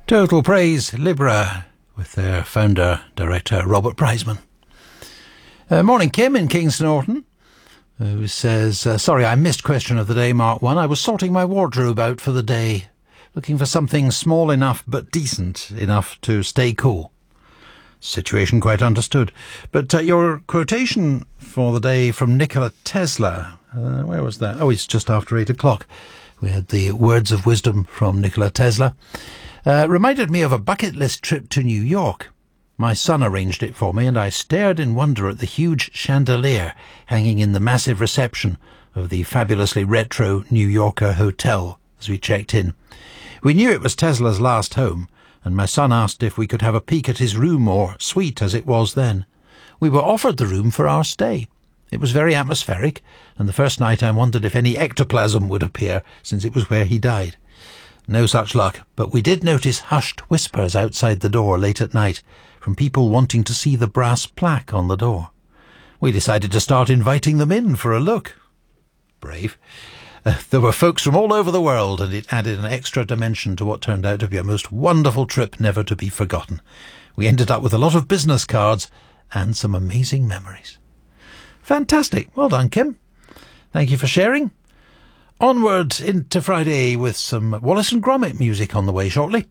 Total Praise Libra with their founder-director Robert Priceman. Morning, Kim in Kingston Orton, who says, sorry, I missed question of the day, Mark 1. I was sorting my wardrobe out for the day, looking for something small enough but decent enough to stay cool. Situation quite understood. But your quotation for the day from Nikola Tesla, where was that? Oh, it's just after 8 o'clock. We had the words of wisdom from Nikola Tesla. Reminded me of a bucket list trip to New York. My son arranged it for me, and I stared in wonder at the huge chandelier hanging in the massive reception of the fabulously retro New Yorker hotel as we checked in. We knew it was Tesla's last home, and my son asked if we could have a peek at his room, or suite as it was then. We were offered the room for our stay. It was very atmospheric, and the first night I wondered if any ectoplasm would appear, since it was where he died. No such luck, but we did notice hushed whispers outside the door late at night from people wanting to see the brass plaque on the door. We decided to start inviting them in for a look. Brave. There were folks from all over the world, and it added an extra dimension to what turned out to be a most wonderful trip never to be forgotten. We ended up with a lot of business cards and some amazing memories. Fantastic. Well done, Kim. Thank you for sharing. Onward into Friday with some Wallace and Gromit music on the way shortly.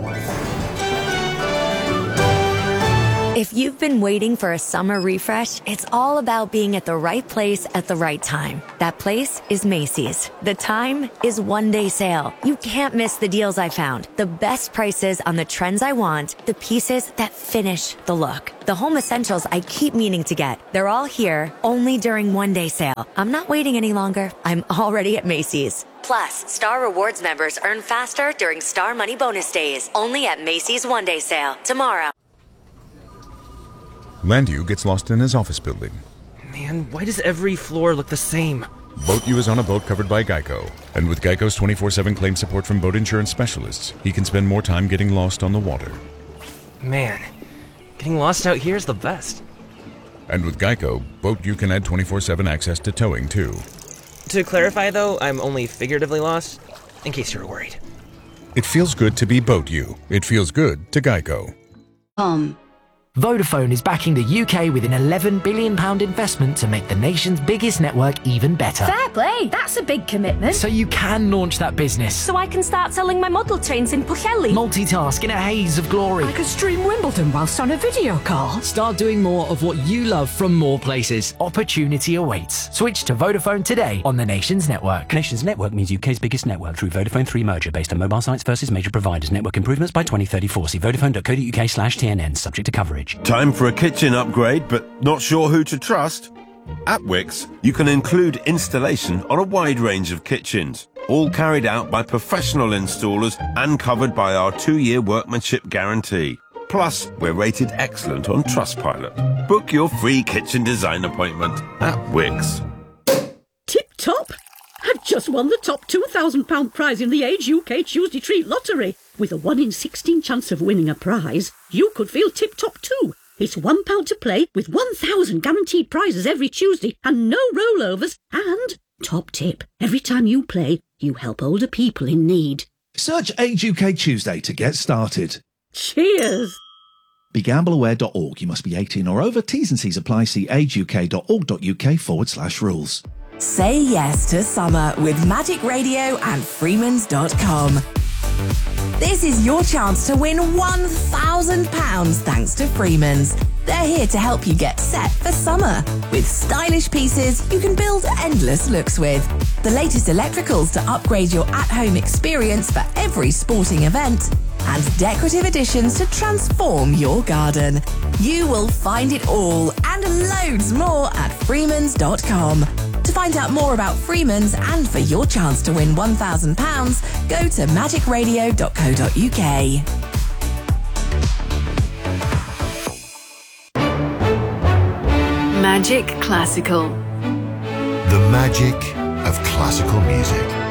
If you've been waiting for a summer refresh, it's all about being at the right place at the right time. That place is Macy's. The time is one-day sale. You can't miss the deals I found. The best prices on the trends I want, the pieces that finish the look. The home essentials I keep meaning to get. They're all here, only during one-day sale. I'm not waiting any longer. I'm already at Macy's. Plus, Star Rewards members earn faster during Star Money Bonus Days. Only at Macy's one-day sale. Tomorrow. Landu gets lost in his office building. Man, why does every floor look the same? BoatU is on a boat covered by Geico. And with Geico's 24/7 claim support from boat insurance specialists, he can spend more time getting lost on the water. Man, getting lost out here is the best. And with Geico, BoatU can add 24/7 access to towing, too. To clarify, though, I'm only figuratively lost, in case you're worried. It feels good to be BoatU. It feels good to Geico. Vodafone is backing the UK with an £11 billion investment to make the nation's biggest network even better. Fair play, that's a big commitment. So you can launch that business. So I can start selling my model trains in Pwllheli. Multitask in a haze of glory. I could stream Wimbledon whilst on a video call. Start doing more of what you love from more places. Opportunity awaits. Switch to Vodafone today on the Nation's network. Nation's network means UK's biggest network through Vodafone 3 merger based on mobile sites versus major providers. Network improvements by 2034. See vodafone.co.uk/TNN, subject to coverage. Time for a kitchen upgrade, but not sure who to trust? At Wickes, you can include installation on a wide range of kitchens, all carried out by professional installers and covered by our 2-year workmanship guarantee. Plus, we're rated excellent on Trustpilot. Book your free kitchen design appointment at Wickes. Tip top! I've just won the top £2,000 prize in the Age UK Tuesday Treat Lottery. With a 1 in 16 chance of winning a prize, you could feel tip-top too. It's £1 to play with 1,000 guaranteed prizes every Tuesday and no rollovers. And, top tip, every time you play, you help older people in need. Search Age UK Tuesday to get started. Cheers! BeGambleAware.org. You must be 18 or over. T's and C's apply. See ageuk.org.uk/rules. Say yes to summer with Magic Radio and Freemans.com. This is your chance to win £1,000 thanks to Freemans. They're here to help you get set for summer. With stylish pieces you can build endless looks with. The latest electricals to upgrade your at-home experience for every sporting event. And decorative additions to transform your garden. You will find it all and loads more at Freemans.com. To find out more about Freemans and for your chance to win £1,000, go to magicradio.co.uk. Magic Classical. The magic of classical music.